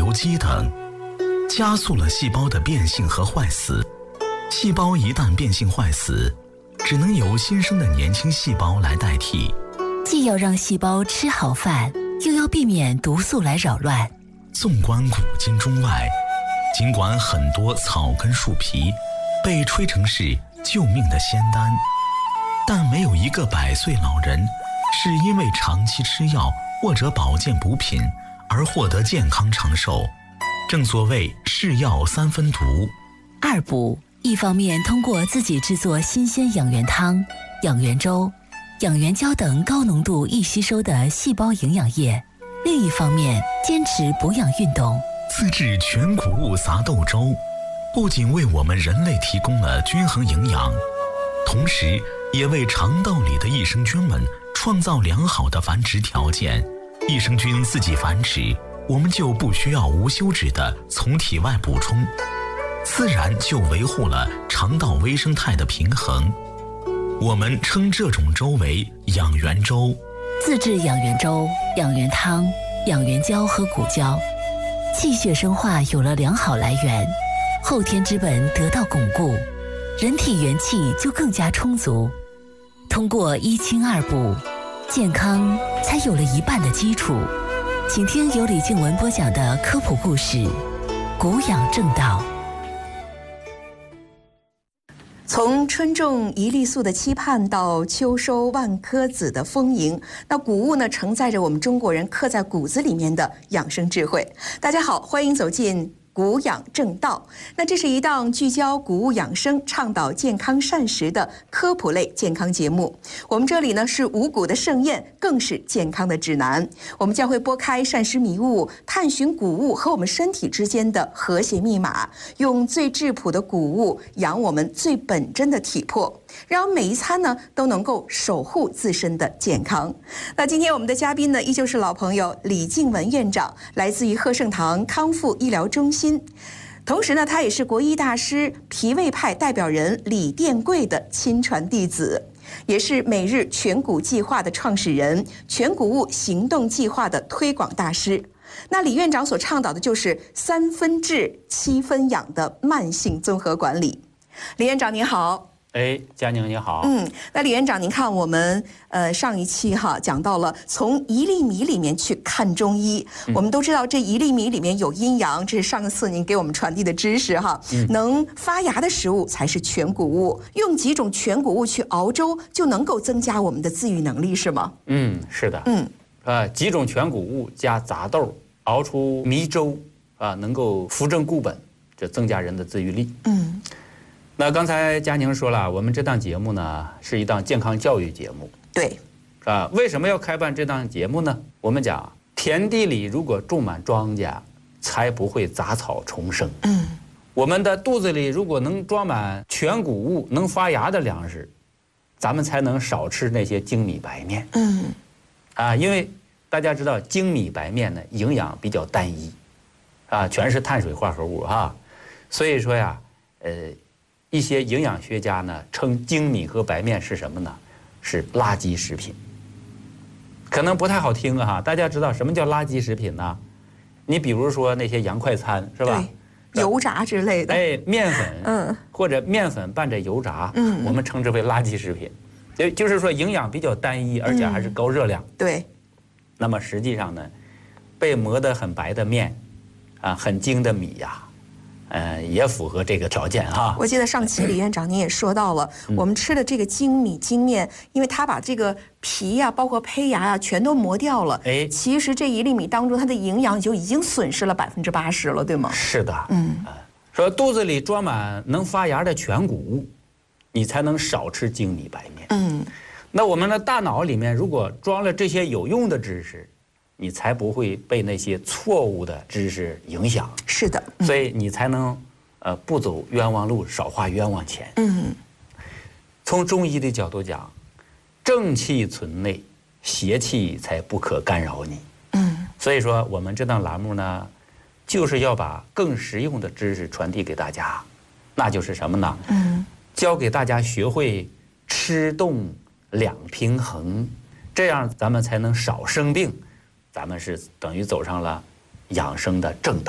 油基等，加速了细胞的变性和坏死。细胞一旦变性坏死，只能由新生的年轻细胞来代替。 既要让细胞吃好饭，又要避免毒素来扰乱。 纵观古今中外，尽管很多草根树皮被吹成是救命的仙丹，但没有一个100岁老人是因为长期吃药或者保健补品而获得健康长寿。正所谓是药3分毒。 二补，一方面通过自己制作新鲜养元汤、养元粥、养元胶等高浓度易吸收的细胞营养液，另一方面坚持补养运动。 自制全谷物杂豆粥，不仅为我们人类提供了均衡营养，同时也为肠道里的益生菌们创造良好的繁殖条件。益生菌自己繁殖，我们就不需要无休止的从体外补充，自然就维护了肠道微生态的平衡。我们称这种粥为养元粥。 自制养元粥、养元汤、养元胶和谷胶，气血生化有了良好来源，后天之本得到巩固，人体元气就更加充足。通过1清2补，健康才有了一半的基础。请听由李静文播讲的科普故事《谷养正道》。 从春种一粒粟的期盼到秋收万颗子的丰盈，那谷物呢，承载着我们中国人刻在骨子里面的养生智慧。大家好，欢迎走进谷养正道。那这是一档聚焦谷物养生、倡导健康膳食的科普类健康节目。我们这里呢是五谷的盛宴，更是健康的指南。我们将会拨开膳食迷雾，探寻谷物和我们身体之间的和谐密码，用最质朴的谷物养我们最本真的体魄，让每一餐呢都能够守护自身的健康。那今天我们的嘉宾呢，依旧是老朋友李静文院长，来自于贺圣堂康复医疗中心。同时呢，他也是国医大师脾胃派代表人李殿贵的亲传弟子，也是每日全谷计划的创始人，全谷物行动计划的推广大师。那李院长所倡导的就是3分治7分养的慢性综合管理。李院长您好。 佳宁你好。 那李院长，您看我们上一期讲到了从1粒米里面去看中医。我们都知道这1粒米里面有阴阳，这是上次您给我们传递的知识能发芽的食物才是全谷物，用几种全谷物去熬粥就能够增加我们的自愈能力，是吗？ 是的。几种全谷物加杂豆熬出糜粥能够扶正固本，这增加人的自愈力。那刚才佳宁说了，我们这档节目呢是一档健康教育节目。 对， 为什么要开办这档节目呢？我们讲田地里如果种满庄稼，才不会杂草丛生。我们的肚子里如果能装满全谷物能发芽的粮食，咱们才能少吃那些精米白面。因为大家知道精米白面呢营养比较单一，全是碳水化合物所以说呀，一些营养学家呢称精米和白面是什么呢？是垃圾食品。可能不太好听大家知道什么叫垃圾食品呢？你比如说那些洋快餐是吧？ 对，油炸之类的。 面粉，或者面粉拌着油炸，我们称之为垃圾食品。就是说营养比较单一，而且还是高热量。 对。 那么实际上呢，被磨得很白的面，很精的米也符合这个条件我记得上期李院长您也说到了，我们吃的这个精米精面，因为它把这个皮包括胚芽全都磨掉了。其实这1粒米当中，它的营养就已经损失了80%了，对吗？ 是的。说肚子里装满能发芽的全谷物，你才能少吃精米白面。那我们的大脑里面如果装了这些有用的知识，你才不会被那些错误的知识影响。 是的。 所以你才能不走冤枉路，少花冤枉钱。从中医的角度讲，正气存内，邪气才不可干扰你。所以说我们这档栏目呢，就是要把更实用的知识传递给大家。那就是什么呢？教给大家学会吃动两平衡，这样咱们才能少生病，咱们是等于走上了养生的正道。